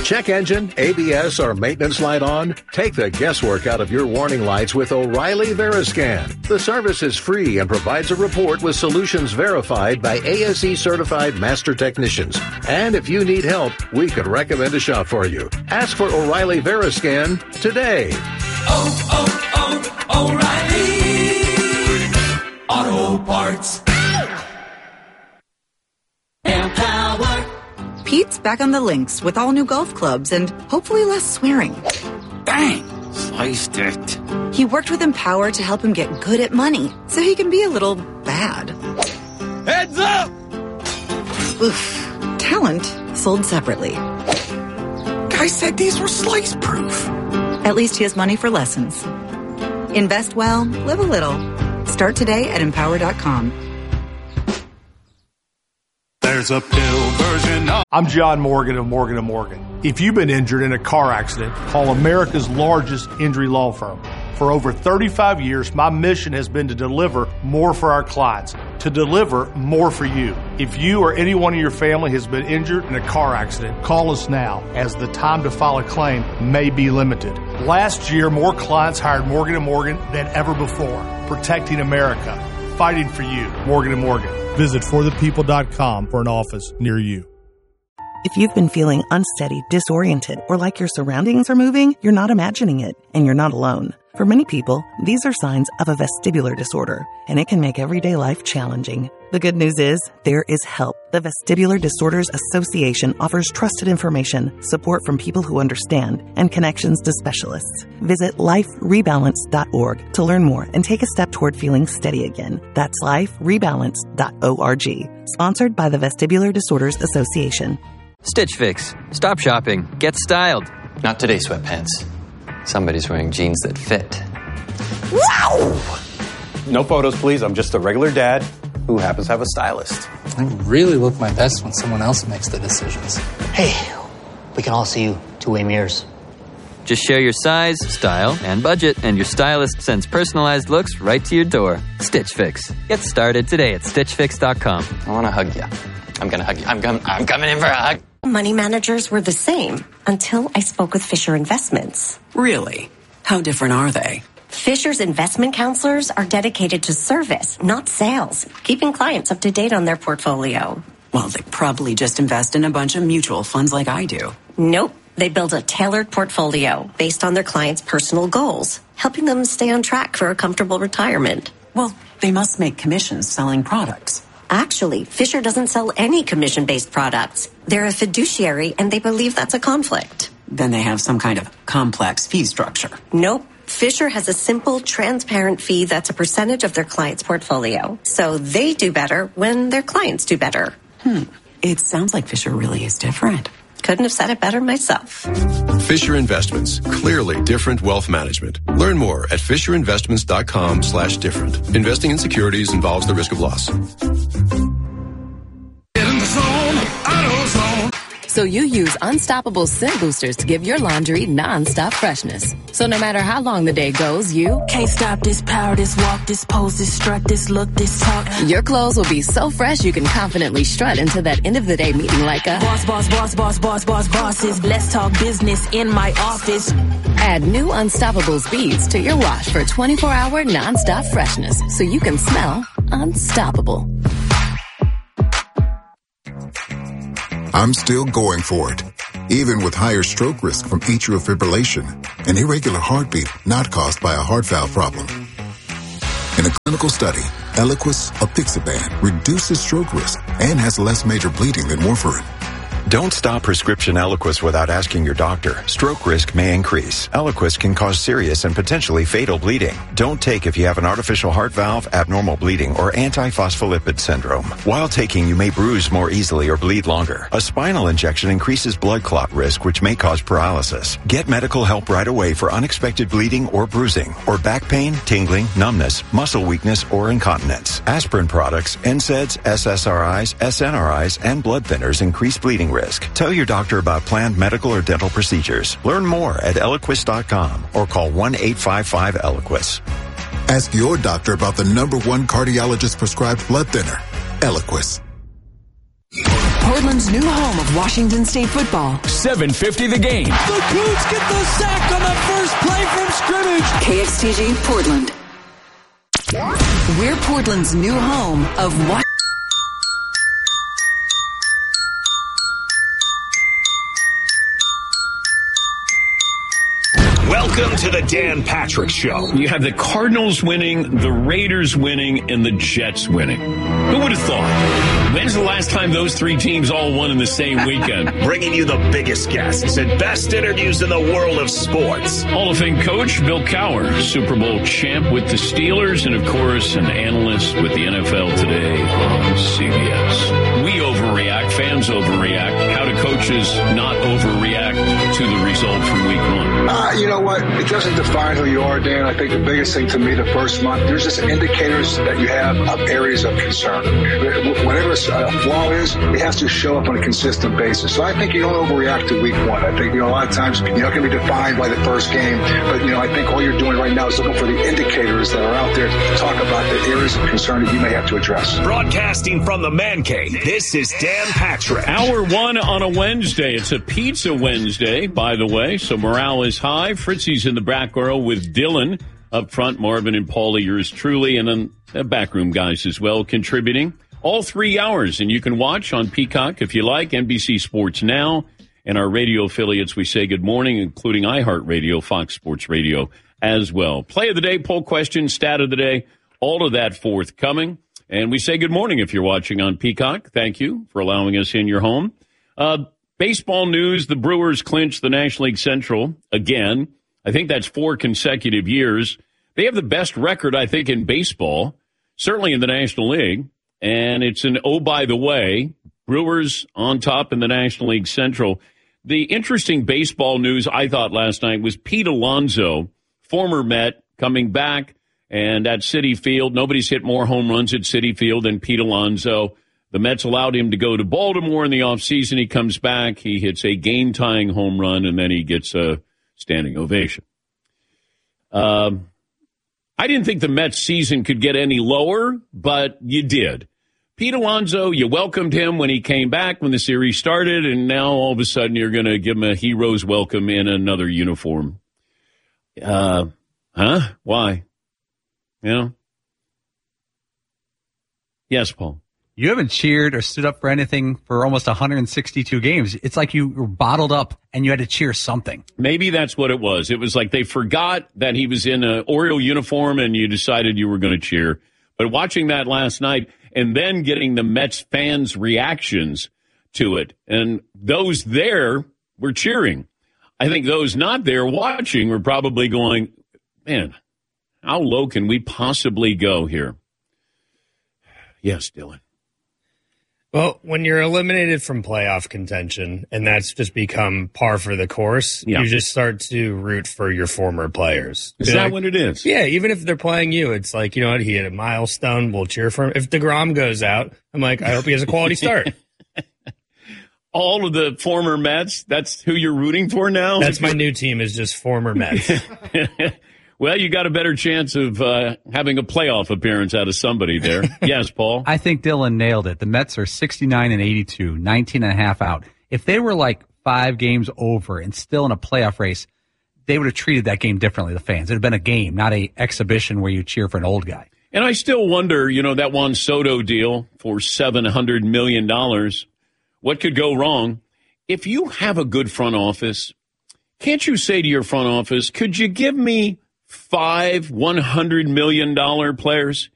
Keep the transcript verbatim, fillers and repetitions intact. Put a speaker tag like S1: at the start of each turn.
S1: Check engine, A B S, or maintenance light on? Take the guesswork out of your warning lights with O'Reilly Veriscan. The service is free and provides a report with solutions verified by A S E certified master technicians. And if you need help, we could recommend a shop for you. Ask for O'Reilly Veriscan today.
S2: Oh, oh, oh, O'Reilly Auto Parts. Empower.
S3: Pete's back on the links with all new golf clubs and hopefully less swearing.
S4: Dang, sliced it.
S3: He worked with Empower to help him get good at money so he can be a little bad.
S4: Heads up!
S3: Oof. Talent sold separately.
S4: Guy said these were slice proof.
S3: At least he has money for lessons. Invest well, live a little. Start today at empower dot com.
S5: There's a pill version of... I'm John Morgan of Morgan and Morgan. If you've been injured in a car accident, call America's largest injury law firm. For over thirty-five years, my mission has been to deliver more for our clients, to deliver more for you. If you or anyone in your family has been injured in a car accident, call us now, as the time to file a claim may be limited. Last year, more clients hired Morgan and Morgan than ever before, protecting America, fighting for you. Morgan and Morgan. Visit for the people dot com for an office near you.
S6: If you've been feeling unsteady, disoriented, or like your surroundings are moving, you're not imagining it, and you're not alone. For many people, these are signs of a vestibular disorder, and it can make everyday life challenging. The good news is, there is help. The Vestibular Disorders Association offers trusted information, support from people who understand, and connections to specialists. Visit life rebalance dot org to learn more and take a step toward feeling steady again. That's life rebalance dot org. Sponsored by the Vestibular Disorders Association.
S7: Stitch Fix. Stop shopping. Get styled.
S8: Not today, sweatpants. Somebody's wearing jeans that fit.
S9: Wow! No photos, please. I'm just a regular dad who happens to have a stylist.
S10: I really look my best when someone else makes the decisions.
S11: Hey, we can all see you two-way mirrors.
S7: Just share your size, style, and budget, and your stylist sends personalized looks right to your door. Stitch Fix. Get started today at stitch fix dot com.
S8: I want to hug you. I'm going to hug you. I'm, com- I'm coming in for a hug.
S12: Money managers were the same until I spoke with Fisher Investments.
S13: Really? How different are they?
S12: Fisher's investment counselors are dedicated to service, not sales, keeping clients up to date on their portfolio.
S13: Well, they probably just invest in a bunch of mutual funds like I do.
S12: Nope. They build a tailored portfolio based on their clients' personal goals, helping them stay on track for a comfortable retirement.
S13: Well, they must make commissions selling products.
S12: Actually, Fisher doesn't sell any commission-based products. They're a fiduciary, and they believe that's a conflict.
S13: Then they have some kind of complex fee structure.
S12: Nope. Fisher has a simple, transparent fee that's a percentage of their client's portfolio. So they do better when their clients do better.
S13: Hmm. It sounds like Fisher really is different.
S12: Couldn't have said it better myself.
S14: Fisher Investments. Clearly different wealth management. Learn more at fisher investments dot com slash different. Investing in securities involves the risk of loss.
S15: So you use Unstoppable Scent Boosters to give your laundry non-stop freshness. So no matter how long the day goes, you
S16: can't stop this power, this walk, this pose, this strut, this look, this talk.
S15: Your clothes will be so fresh you can confidently strut into that end of the day meeting like a
S16: boss, boss, boss, boss, boss, boss, bosses. Let's talk business in my office.
S15: Add new Unstoppable Beads to your wash for twenty-four hour non-stop freshness so you can smell unstoppable.
S17: I'm still going for it, even with higher stroke risk from atrial fibrillation, an irregular heartbeat not caused by a heart valve problem. In a clinical study, Eliquis apixaban reduces stroke risk and has less major bleeding than warfarin.
S18: Don't stop prescription Eliquis without asking your doctor. Stroke risk may increase. Eliquis can cause serious and potentially fatal bleeding. Don't take if you have an artificial heart valve, abnormal bleeding, or antiphospholipid syndrome. While taking, you may bruise more easily or bleed longer. A spinal injection increases blood clot risk, which may cause paralysis. Get medical help right away for unexpected bleeding or bruising, or back pain, tingling, numbness, muscle weakness, or incontinence. Aspirin products, N SAIDs, S S R Is, S N R Is, and blood thinners increase bleeding risk. Tell your doctor about planned medical or dental procedures. Learn more at eliquis dot com or call one eight five five Eliquis.
S17: Ask your doctor about the number one cardiologist prescribed blood thinner, Eliquis.
S19: Portland's new home of Washington State football.
S20: seven fifty the game.
S2: The Cougs get the sack on the first play from scrimmage.
S19: K X T G Portland. We're Portland's new home of what?
S20: Welcome to the Dan Patrick Show. You have the Cardinals winning, the Raiders winning, and the Jets winning. Who would have thought? When's the last time those three teams all won in the same weekend?
S21: Bringing you the biggest guests and best interviews in the world of sports.
S20: Hall of Fame coach Bill Cowher, Super Bowl champ with the Steelers, and of course an analyst with the N F L Today on C B S. We overreact, fans overreact. How do coaches not overreact to the result from week one?
S22: Uh, you know what? It doesn't define who you are, Dan. I think the biggest thing to me the first month, there's just indicators that you have of areas of concern. Whatever a flaw is, it has to show up on a consistent basis. So I think you don't overreact to week one. I think, you know, a lot of times you're not going to be defined by the first game. But, you know, I think all you're doing right now is looking for the indicators that are out there to talk about the areas of concern that you may have to address.
S20: Broadcasting from the Man Cave, this is Dan Patrick. Hour one on a Wednesday. It's a Pizza Wednesday, by the way, so morale is high. Fritzy's in the back row with Dylan up front, Marvin and Paulie, yours truly, and then the backroom guys as well contributing. All three hours, and you can watch on Peacock if you like, N B C Sports Now, and our radio affiliates. We say good morning, including iHeartRadio, Fox Sports Radio as well. Play of the day, poll question, stat of the day, all of that forthcoming. And we say good morning if you're watching on Peacock. Thank you for allowing us in your home. Uh, baseball news, the Brewers clinched the National League Central again. I think that's four consecutive years. They have the best record, I think, in baseball, certainly in the National League. And it's an, oh, by the way, Brewers on top in the National League Central. The interesting baseball news I thought last night was Pete Alonso, former Met, coming back. And at Citi Field, nobody's hit more home runs at Citi Field than Pete Alonso. The Mets allowed him to go to Baltimore in the offseason. He comes back. He hits a game-tying home run, and then he gets a standing ovation. Um, I didn't think the Mets season could get any lower, but you did. Pete Alonso, you welcomed him when he came back, when the series started, and now all of a sudden you're going to give him a hero's welcome in another uniform. Uh, huh? Why? You know? Yes, Paul.
S23: You haven't cheered or stood up for anything for almost one hundred sixty-two games. It's like you were bottled up and you had to cheer something.
S20: Maybe that's what it was. It was like they forgot that he was in an Oriole uniform and you decided you were going to cheer. But watching that last night and then getting the Mets fans' reactions to it, and those there were cheering. I think those not there watching were probably going, man, how low can we possibly go here? Yes, Dylan.
S24: Well, when you're eliminated from playoff contention, and that's just become par for the course, yeah. you just start to root for your former players.
S20: Is that like, what it is?
S24: Yeah, even if they're playing you, it's like, you know what, he hit a milestone, we'll cheer for him. If DeGrom goes out, I'm like, I hope he has a quality start.
S20: All of the former Mets, that's who you're rooting for now?
S24: That's my new team, is just former Mets.
S20: Well, you got a better chance of uh, having a playoff appearance out of somebody there. Yes, Paul?
S23: I think Dylan nailed it. The Mets are sixty-nine and eighty-two, nineteen and a half out. If they were like five games over and still in a playoff race, they would have treated that game differently, the fans. It would have been a game, not a exhibition where you cheer for an old guy.
S20: And I still wonder, you know, that Juan Soto deal for seven hundred million dollars, what could go wrong? If you have a good front office, can't you say to your front office, could you give me five one hundred million dollars players?